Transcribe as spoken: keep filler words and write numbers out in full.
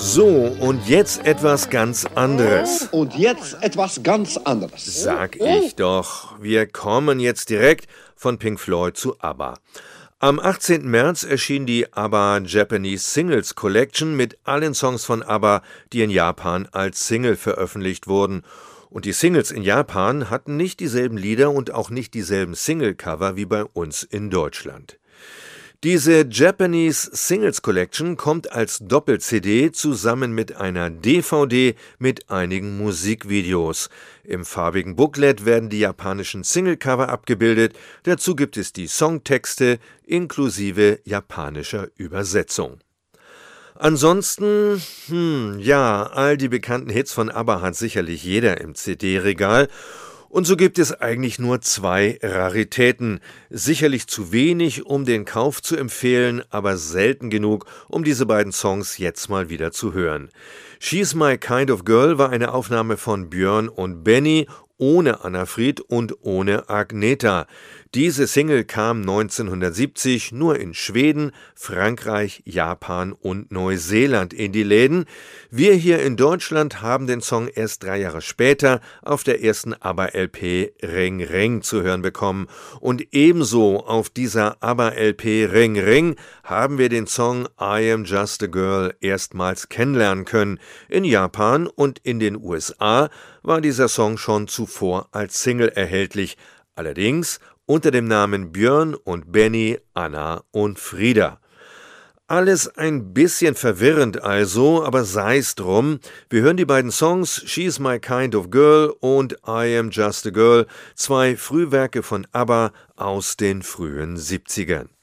So, und jetzt etwas ganz anderes. Und jetzt etwas ganz anderes. Sag ich doch. Wir kommen jetzt direkt von Pink Floyd zu ABBA. Am achtzehnten März erschien die ABBA Japanese Singles Collection mit allen Songs von ABBA, die in Japan als Single veröffentlicht wurden. Und die Singles in Japan hatten nicht dieselben Lieder und auch nicht dieselben Single-Cover wie bei uns in Deutschland. Diese Japanese Singles Collection kommt als Doppel-C D zusammen mit einer D V D mit einigen Musikvideos. Im farbigen Booklet werden die japanischen Single-Cover abgebildet. Dazu gibt es die Songtexte inklusive japanischer Übersetzung. Ansonsten, hm, ja, all die bekannten Hits von ABBA hat sicherlich jeder im C D-Regal. Und so gibt es eigentlich nur zwei Raritäten. Sicherlich zu wenig, um den Kauf zu empfehlen, aber selten genug, um diese beiden Songs jetzt mal wieder zu hören. She's My Kind of Girl war eine Aufnahme von Björn und Benny, ohne Anna-Frid und ohne Agneta. Diese Single kam neunzehnhundertsiebzig nur in Schweden, Frankreich, Japan und Neuseeland in die Läden. Wir hier in Deutschland haben den Song erst drei Jahre später auf der ersten ABBA-L P Ring Ring zu hören bekommen. Und ebenso auf dieser ABBA-L P Ring Ring haben wir den Song I Am Just a Girl erstmals kennenlernen können. In Japan und in den U S A war dieser Song schon zuvor als Single erhältlich, allerdings unter dem Namen Björn und Benny, Anna und Frida. Alles ein bisschen verwirrend also, aber sei's drum. Wir hören die beiden Songs She's My Kind of Girl und I Am Just a Girl, zwei Frühwerke von ABBA aus den frühen siebzigern.